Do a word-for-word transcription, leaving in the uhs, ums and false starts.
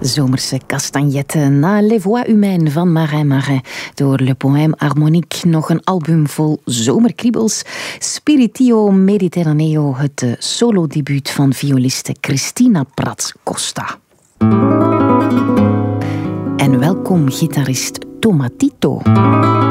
Zomerse castagnetten na Les Voix Humaines van Marin Marin. Door Le Poème Harmonique nog een album vol zomerkriebels. Spiritio Mediterraneo, het solo-debuut van violiste Cristina Prats Costa. En welkom gitarist Tomatito.